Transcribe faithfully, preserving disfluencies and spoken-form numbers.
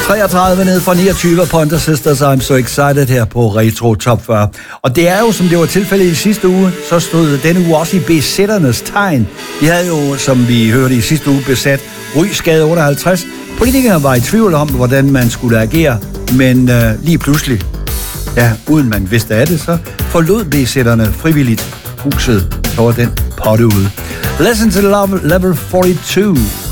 treogtredive ned fra niogtyve af Pointer Sisters, I'm So Excited her på Retro Top fyrre. Og det er jo, som det var tilfældet i sidste uge, så stod denne uge også i besætternes tegn. De havde jo, som vi hørte i sidste uge, besat Rygsgade otteoghalvtreds. Politikerne var i tvivl om, hvordan man skulle agere, men øh, lige pludselig, ja, uden man vidste af det, så forlod besætterne frivilligt huset. Så var den potte ude. Listen to Love, Level fireogfyrre.